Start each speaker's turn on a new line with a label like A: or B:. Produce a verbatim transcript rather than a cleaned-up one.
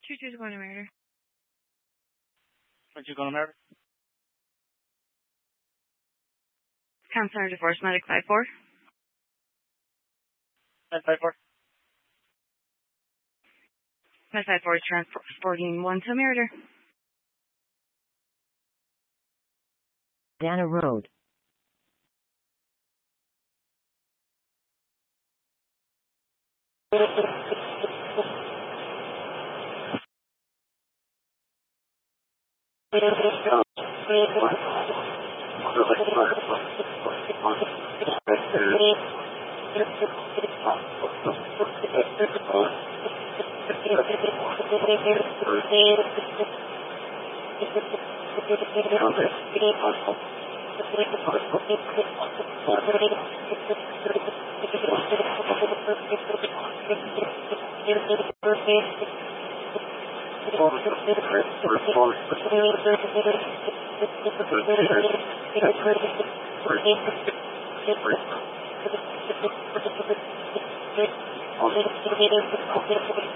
A: Two two going to murder.
B: What you going to murder?
A: Counselor divorce medic five four.
B: Nine five four.
A: Med five four is transporting one to murder.
C: Dana Road.